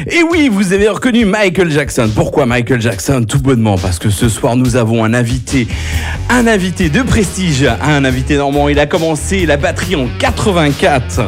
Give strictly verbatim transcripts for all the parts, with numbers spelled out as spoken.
Et oui, vous avez reconnu Michael Jackson. Pourquoi Michael Jackson? Tout bonnement parce que ce soir nous avons un invité, un invité de prestige, un invité normand. Il a commencé la batterie en quatre-vingt-quatre.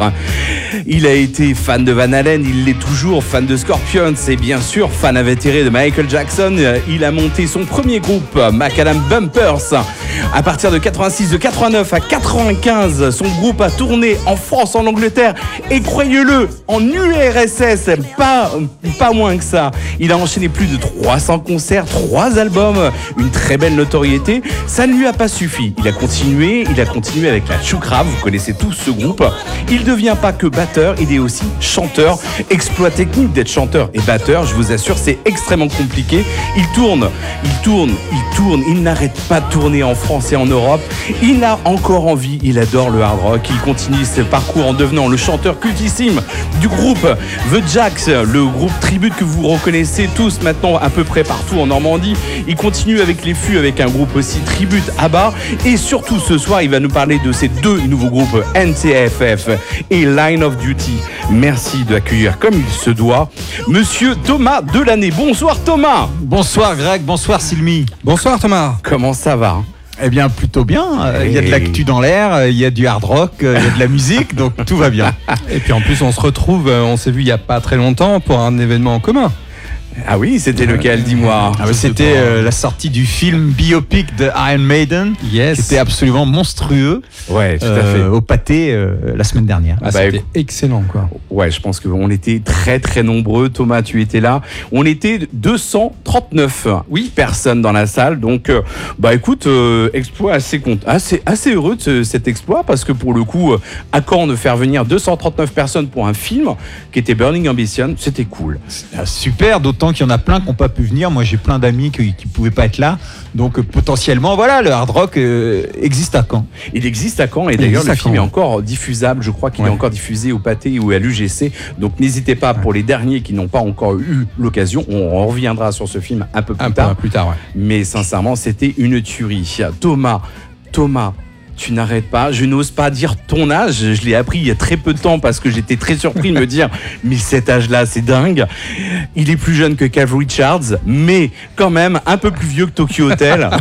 Il a été fan de Van Halen, il l'est toujours, fan de Scorpions et bien sûr fan invétéré de Michael Jackson. Il a monté son premier groupe, Macadam Bumpers. À partir de quatre-vingt-six, de quatre-vingt-neuf à quatre-vingt-quinze, son groupe a tourné en France, en Angleterre et croyez-le, en U R S S, pas, pas moins que ça. Il a enchaîné plus de trois cents concerts, trois albums, une très belle notoriété. Ça ne lui a pas suffi. Il a continué, il a continué avec la Choucrave, vous connaissez tous ce groupe. Il ne devient pas que batteur, il est aussi chanteur. Exploit technique d'être chanteur et batteur, je vous assure, c'est extrêmement compliqué. Il tourne, il tourne, il tourne, il n'arrête pas de tourner en France et en Europe. Il a encore envie, il adore le hard rock. Il continue ce parcours en devenant le chanteur cultissime du groupe The Jacks, le groupe tribute que vous reconnaissez tous maintenant à peu près partout en Normandie. Il continue avec les Fûts, avec un groupe aussi tribute ABBA. Et surtout ce soir, il va nous parler de ces deux nouveaux groupes, N T F F et Line of Duty. Merci d'accueillir comme il se doit Monsieur Thomas Delaney. Bonsoir Thomas. Bonsoir Greg, bonsoir Sylvie. Bonsoir Thomas. Comment ça va? Eh bien, plutôt bien. Il y a de l'actu dans l'air, il y a du hard rock, il y a de la musique, donc tout va bien. Et puis en plus, on se retrouve, on s'est vu il n'y a pas très longtemps pour un événement en commun. Ah oui, c'était lequel, dis-moi? Ah bah c'était euh, la sortie du film biopic de Iron Maiden, yes. qui était absolument monstrueux. Ouais, tout à euh, fait. Au Pâté euh, la semaine dernière. Ah, bah, c'était écoute, excellent, quoi. Ouais, je pense qu'on était très très nombreux. Thomas, tu étais là. On était deux cent trente-neuf oui. personnes dans la salle. Donc, euh, bah écoute, euh, exploit assez, assez, assez heureux de ce, cet exploit parce que pour le coup, euh, à Caen, de faire venir deux cent trente-neuf personnes pour un film qui était Burning Ambition, c'était cool. Ah, super, d'autant qu'il y en a plein qui n'ont pas pu venir. Moi, j'ai plein d'amis qui ne pouvaient pas être là. Donc, euh, potentiellement, voilà, le hard rock euh, existe à Caen. Il existe à Caen et d'ailleurs, le film est encore diffusable. Je crois qu'il ouais. est encore diffusé au Pâté ou à l'U G C. Donc, n'hésitez pas pour les derniers qui n'ont pas encore eu l'occasion. On reviendra sur ce film un peu plus un tard. peu plus tard, ouais. Mais sincèrement, c'était une tuerie. Thomas, Thomas. Tu n'arrêtes pas, je n'ose pas dire ton âge, je l'ai appris il y a très peu de temps parce que j'étais très surpris de me dire mais cet âge-là c'est dingue. Il est plus jeune que Keith Richards, mais quand même un peu plus vieux que Tokyo Hotel.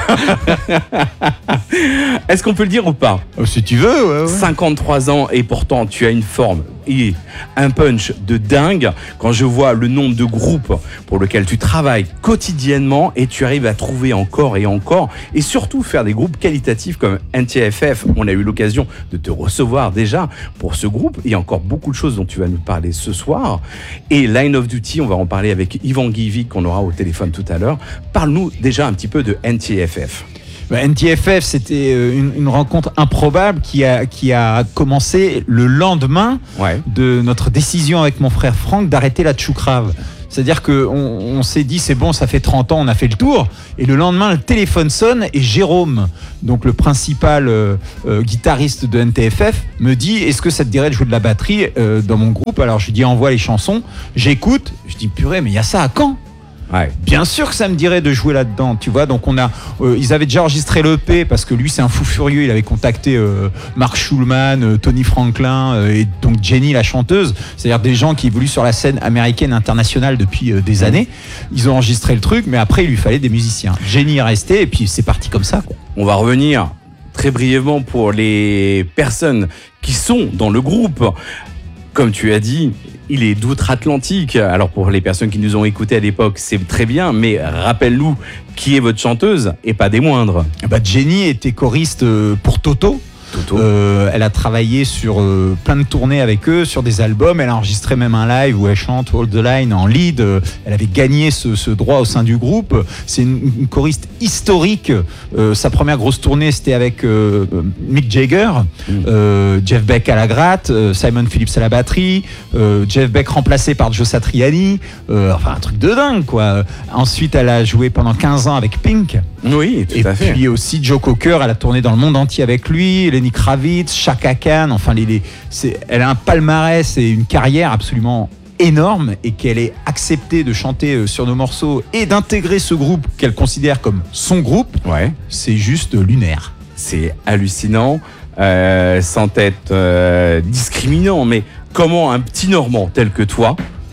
Est-ce qu'on peut le dire ou pas? Oh, si tu veux, ouais, ouais. cinquante-trois ans et pourtant tu as une forme et un punch de dingue quand je vois le nombre de groupes pour lesquels tu travailles quotidiennement et tu arrives à trouver encore et encore et surtout faire des groupes qualitatifs comme N T F F. On a eu l'occasion de te recevoir déjà pour ce groupe. Il y a encore beaucoup de choses dont tu vas nous parler ce soir. Et Line of Duty, on va en parler avec Yvan Guivy qu'on aura au téléphone tout à l'heure. Parle-nous déjà un petit peu de N T F F. Bah, N T F F, c'était une, une rencontre improbable qui a, qui a commencé le lendemain ouais. de notre décision avec mon frère Franck d'arrêter la Choucrave. C'est-à-dire qu'on on s'est dit, c'est bon, ça fait trente ans, on a fait le tour. Et le lendemain, le téléphone sonne et Jérôme, donc le principal euh, euh, guitariste de N T F F, me dit, est-ce que ça te dirait de jouer de la batterie euh, dans mon groupe? Alors je lui dis, envoie les chansons. J'écoute, je dis, purée, mais il y a ça à Caen. Ouais. Bien sûr que ça me dirait de jouer là-dedans, tu vois. Donc on a, euh, ils avaient déjà enregistré l'E P parce que lui c'est un fou furieux. Il avait contacté euh, Mark Schulman, euh, Tony Franklin euh, et donc Jenny la chanteuse, c'est-à-dire des gens qui évoluent sur la scène américaine internationale depuis euh, des années. Ils ont enregistré le truc, mais après il lui fallait des musiciens. Jenny est resté et puis c'est parti comme ça, quoi. On va revenir très brièvement pour les personnes qui sont dans le groupe. Comme tu as dit, il est d'outre-Atlantique. Alors pour les personnes qui nous ont écoutés à l'époque, c'est très bien, mais rappelle-nous qui est votre chanteuse et pas des moindres. Bah, Jenny était choriste pour Toto. Toto. Euh, elle a travaillé sur euh, plein de tournées avec eux, sur des albums. Elle a enregistré même un live où elle chante Hold the Line en lead. Euh, elle avait gagné ce, ce droit au sein du groupe. C'est une, une choriste historique. Euh, sa première grosse tournée, c'était avec euh, Mick Jagger, mmh. euh, Jeff Beck à la gratte, euh, Simon Phillips à la batterie, euh, Jeff Beck remplacé par Joe Satriani. Euh, enfin, un truc de dingue, quoi. Ensuite, elle a joué pendant quinze ans avec Pink. Oui, tout et à fait. Et puis aussi Joe Cocker, elle a tourné dans le monde entier avec lui. Lenny Kravitz, Chaka Khan, enfin, les, les, c'est, elle a un palmarès et une carrière absolument énorme et qu'elle ait accepté de chanter sur nos morceaux et d'intégrer ce groupe qu'elle considère comme son groupe, ouais. c'est juste lunaire. C'est hallucinant, euh, sans être euh, discriminant, mais comment un petit Normand tel que toi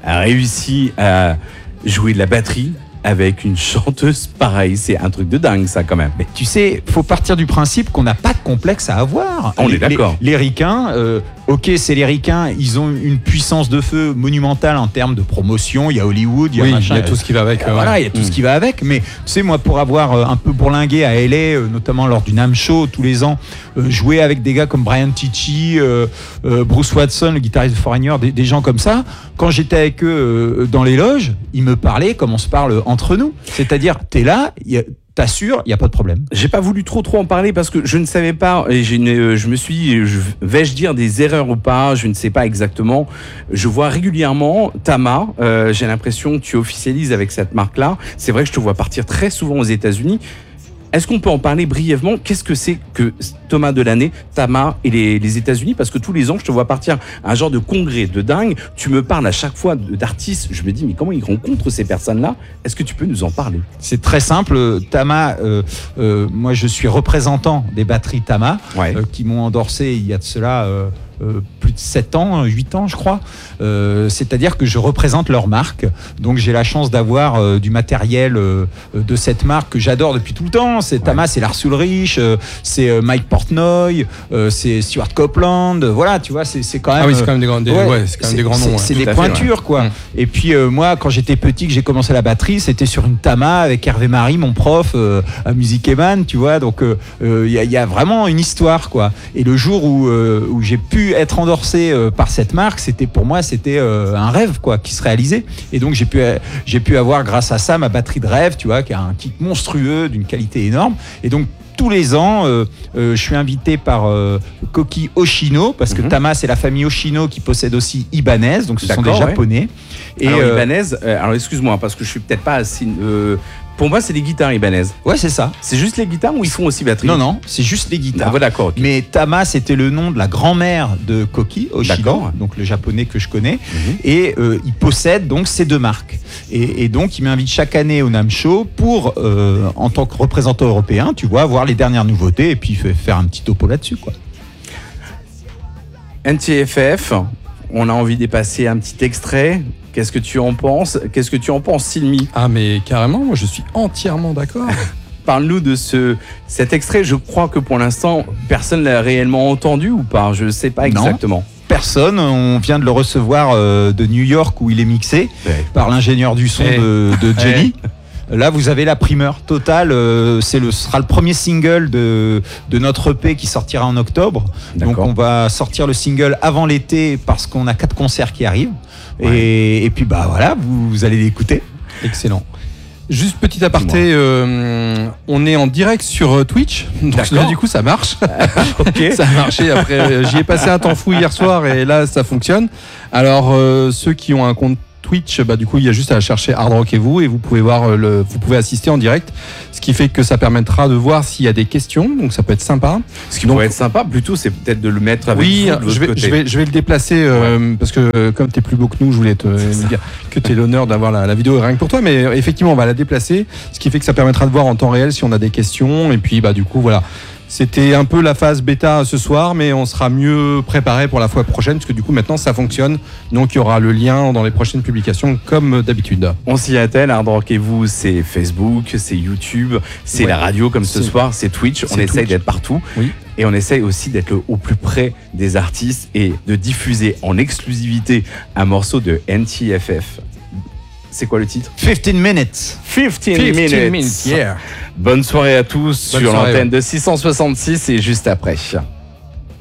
a réussi à jouer de la batterie avec une chanteuse pareille. C'est un truc de dingue, ça, quand même. Mais tu sais, faut partir du principe qu'on n'a pas de complexe à avoir. On les, est d'accord. Les, les ricains, euh, ok, c'est les ricains, ils ont une puissance de feu monumentale en termes de promotion. Il y a Hollywood, il y a Oui, machin, il y a tout ce qui va avec. Euh, voilà, il y a tout mmh. ce qui va avec. Mais tu sais, moi, pour avoir euh, un peu bourlingué à L A, euh, notamment lors du NAMM Show tous les ans, euh, jouer avec des gars comme Brian Tichy, euh, euh, Bruce Watson, le guitariste de Foreigner, des, des gens comme ça, quand j'étais avec eux euh, dans les loges, ils me parlaient comme on se parle entre nous. C'est-à-dire, t'es là, y a, t'assures, il n'y a pas de problème. J'ai pas voulu trop trop en parler parce que je ne savais pas et j'ai une, je me suis dit, je, vais-je dire des erreurs ou pas, je ne sais pas exactement. Je vois régulièrement Tama, euh, j'ai l'impression que tu officialises avec cette marque-là. C'est vrai que je te vois partir très souvent aux États-Unis. Est-ce qu'on peut en parler brièvement? Qu'est-ce que c'est que Thomas Delaney, Tama et les, les États-Unis? Parce que tous les ans, je te vois partir à un genre de congrès de dingue. Tu me parles à chaque fois d'artistes. Je me dis, mais comment ils rencontrent ces personnes-là? Est-ce que tu peux nous en parler? C'est très simple. Tama, euh, euh, moi, je suis représentant des batteries Tama, ouais. euh, qui m'ont endorsé il y a de cela euh, euh, plus de sept ans, huit ans, je crois. Euh, c'est-à-dire que je représente leur marque. Donc, j'ai la chance d'avoir euh, du matériel euh, de cette marque que j'adore depuis tout le temps. C'est Tama, ouais. c'est Lars Ulrich, euh, c'est euh, Mike Portnoy, euh, c'est Stuart Copeland. Voilà, tu vois, c'est, c'est quand même. Ah oui, c'est quand même des grands, des, ouais, ouais, c'est quand même des grands noms. C'est, ouais. c'est des pointures, fait, ouais. quoi. Mmh. Et puis, euh, moi, quand j'étais petit, que j'ai commencé la batterie, c'était sur une Tama avec Hervé Marie, mon prof euh, à Music Eman, tu vois. Donc, il euh, euh, y, y a vraiment une histoire, quoi. Et le jour où, euh, où j'ai pu être endorsé euh, par cette marque, c'était pour moi, c'était euh, un rêve, quoi, qui se réalisait. Et donc, j'ai pu, j'ai pu avoir, grâce à ça, ma batterie de rêve, tu vois, qui a un kit monstrueux, d'une qualité énorme. Et donc, tous les ans, euh, euh, je suis invité par euh, Koki Oshino, parce que mm-hmm. Tama, c'est la famille Oshino qui possède aussi Ibanez, donc ce D'accord, sont des Japonais. Ouais. Et alors, euh, Ibanez, euh, alors excuse-moi, parce que je suis peut-être pas assez... Euh, pour moi, c'est les guitares Ibanez. Ouais, c'est ça. C'est juste les guitares ou ils font aussi batterie? Non, non, c'est juste les guitares. Ah, ouais, d'accord. Okay. Mais Tama, c'était le nom de la grand-mère de Koki Oshino, d'accord. donc le japonais que je connais. Mm-hmm. Et euh, il possède donc ces deux marques. Et, et donc, il m'invite chaque année au NAMM Show pour, euh, en tant que représentant européen, tu vois, voir les dernières nouveautés et puis faire un petit topo là-dessus, quoi. N T F F, on a envie de passer un petit extrait. Qu'est-ce que tu en penses? Qu'est-ce que tu en penses, Silmi? Ah mais carrément, moi je suis entièrement d'accord. Parle-nous de ce, cet extrait. Je crois que pour l'instant, personne ne l'a réellement entendu ou pas? Je ne sais pas exactement. Non, personne. On vient de le recevoir euh, de New York où il est mixé ouais. par l'ingénieur du son ouais. de, de Jelly. Ouais. Là, vous avez la primeur totale. Euh, c'est le, ce sera le premier single de, de notre E P qui sortira en octobre. D'accord. Donc, on va sortir le single avant l'été parce qu'on a quatre concerts qui arrivent. Ouais. Et, et puis, bah voilà, vous, vous allez l'écouter. Excellent. Juste petit aparté, euh, on est en direct sur Twitch, donc là du coup ça marche. Okay. Ça a marché. Après, j'y ai passé un temps fou hier soir et là ça fonctionne. Alors euh, ceux qui ont un compte Twitch, bah du coup il y a juste à chercher Hard Rock et vous et vous pouvez voir le, vous pouvez assister en direct, ce qui fait que ça permettra de voir s'il y a des questions, donc ça peut être sympa. Ce qui donc, pourrait être sympa plutôt, c'est peut-être de le mettre avec oui, vous de je vais, côté. je vais, je vais le déplacer euh, ouais. parce que euh, comme t'es plus beau que nous, je voulais te dire que t'es l'honneur d'avoir la, la vidéo rien que pour toi, mais euh, effectivement on va la déplacer, ce qui fait que ça permettra de voir en temps réel si on a des questions et puis bah du coup voilà. C'était un peu la phase bêta ce soir, mais on sera mieux préparé pour la fois prochaine, parce que du coup maintenant ça fonctionne. Donc il y aura le lien dans les prochaines publications comme d'habitude. On s'y attelle, Hard Rock et vous, c'est Facebook, c'est YouTube, c'est ouais. la radio comme ce c'est... soir, c'est Twitch. C'est on essaye d'être partout. Oui. Et on essaye aussi d'être au plus près des artistes et de diffuser en exclusivité un morceau de N T F F. C'est quoi le titre? fifteen minutes. fifteen minutes. minutes, yeah. Bonne soirée à tous Bonne sur soirée, l'antenne ouais. de six cent soixante-six et juste après.